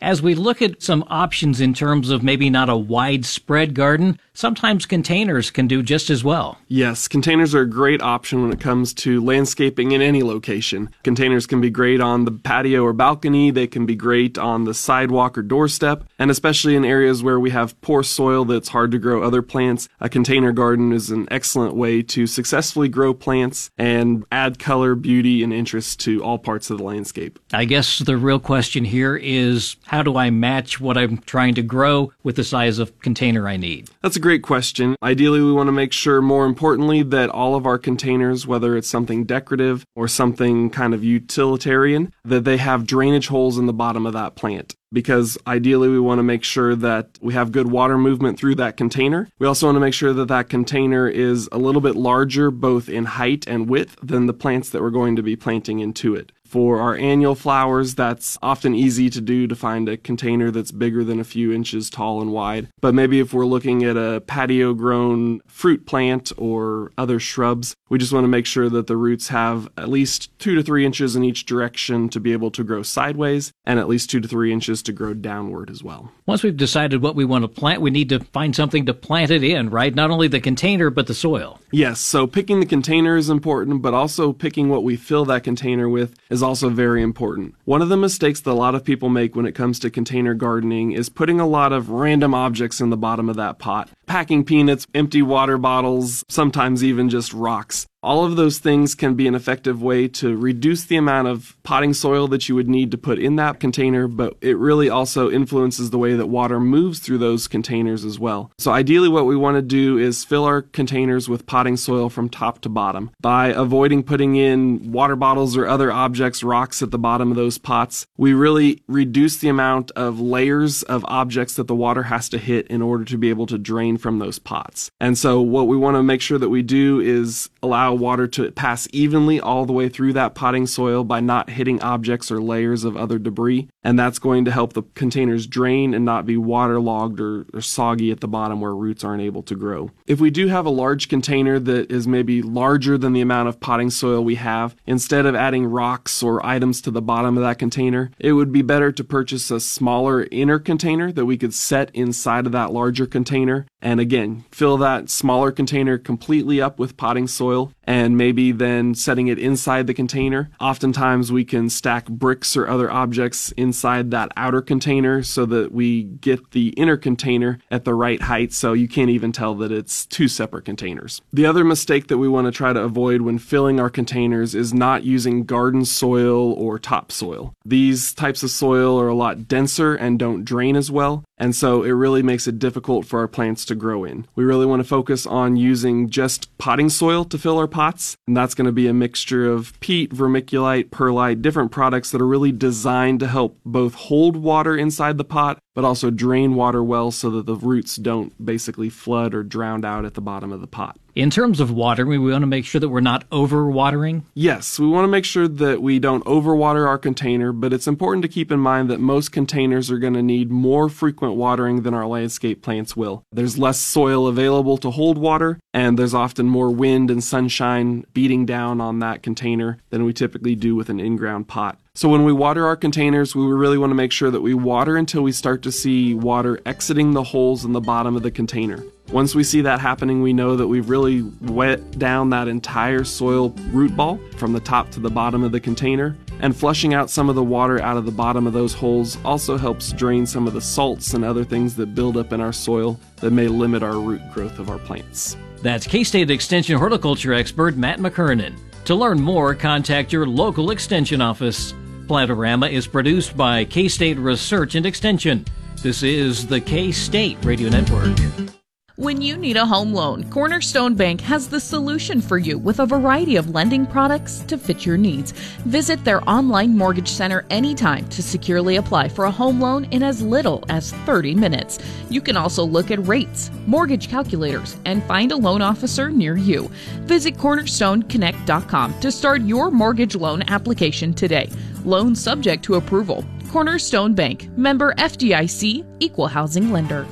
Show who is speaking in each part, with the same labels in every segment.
Speaker 1: As we look at some options in terms of maybe not a widespread garden, sometimes containers can do just as well.
Speaker 2: Yes, containers are a great option when it comes to landscaping in any location. Containers can be great on the patio or balcony, they can be great on the sidewalk or doorstep, and especially in areas where we have poor soil that's hard to grow other plants, a container garden is an excellent way to successfully grow plants and add color, beauty, and interest to all parts of the landscape.
Speaker 1: I guess the real question here is, how do I match what I'm trying to grow with the size of container I need?
Speaker 2: That's a great question. Ideally, we want to make sure, more importantly, that all of our containers, whether it's something decorative or something kind of utilitarian, that they have drainage holes in the bottom of that plant. Because ideally we want to make sure that we have good water movement through that container. We also want to make sure that that container is a little bit larger both in height and width than the plants that we're going to be planting into it. For our annual flowers, that's often easy to do, to find a container that's bigger than a few inches tall and wide. But maybe if we're looking at a patio-grown fruit plant or other shrubs, we just want to make sure that the roots have at least 2 to 3 inches in each direction to be able to grow sideways, and at least 2 to 3 inches to grow downward as well.
Speaker 1: Once we've decided what we want to plant, we need to find something to plant it in, right? Not only the container, but the soil.
Speaker 2: Yes, so picking the container is important, but also picking what we fill that container with is also very important. One of the mistakes that a lot of people make when it comes to container gardening is putting a lot of random objects in the bottom of that pot. Packing peanuts, empty water bottles, sometimes even just rocks. All of those things can be an effective way to reduce the amount of potting soil that you would need to put in that container, but it really also influences the way that water moves through those containers as well. So ideally what we want to do is fill our containers with potting soil from top to bottom. By avoiding putting in water bottles or other objects, rocks at the bottom of those pots, we really reduce the amount of layers of objects that the water has to hit in order to be able to drain from those pots. And so what we want to make sure that we do is allow water to pass evenly all the way through that potting soil by not hitting objects or layers of other debris. And that's going to help the containers drain and not be waterlogged or soggy at the bottom where roots aren't able to grow. If we do have a large container that is maybe larger than the amount of potting soil we have, instead of adding rocks or items to the bottom of that container, it would be better to purchase a smaller inner container that we could set inside of that larger container. And again, fill that smaller container completely up with potting soil, and maybe then setting it inside the container. Oftentimes we can stack bricks or other objects inside that outer container so that we get the inner container at the right height so you can't even tell that it's two separate containers. The other mistake that we want to try to avoid when filling our containers is not using garden soil or topsoil. These types of soil are a lot denser and don't drain as well, and so it really makes it difficult for our plants to grow in. We really want to focus on using just potting soil to fill our pots, and that's going to be a mixture of peat, vermiculite, perlite, different products that are really designed to help both hold water inside the pot, but also drain water well so that the roots don't basically flood or drown out at the bottom of the pot.
Speaker 1: In terms of watering, we want to make sure that we're not over-watering?
Speaker 2: Yes, we want to make sure that we don't overwater our container, but it's important to keep in mind that most containers are going to need more frequent watering than our landscape plants will. There's less soil available to hold water, and there's often more wind and sunshine beating down on that container than we typically do with an in-ground pot. So when we water our containers, we really want to make sure that we water until we start to see water exiting the holes in the bottom of the container. Once we see that happening, we know that we've really wet down that entire soil root ball from the top to the bottom of the container. And flushing out some of the water out of the bottom of those holes also helps drain some of the salts and other things that build up in our soil that may limit our root growth of our plants.
Speaker 1: That's K-State Extension horticulture expert Matt McKernan. To learn more, contact your local Extension office. Plantorama is produced by K-State Research and Extension. This is the K-State Radio Network.
Speaker 3: When you need a home loan, Cornerstone Bank has the solution for you with a variety of lending products to fit your needs. Visit their online mortgage center anytime to securely apply for a home loan in as little as 30 minutes. You can also look at rates, mortgage calculators, and find a loan officer near you. Visit cornerstoneconnect.com to start your mortgage loan application today. Loans subject to approval. Cornerstone Bank, member FDIC, equal housing lender.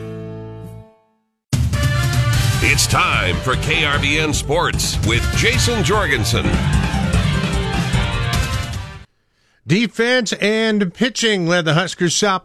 Speaker 4: It's time for KRBN Sports with Jason Jorgensen.
Speaker 5: Defense and pitching led the Huskers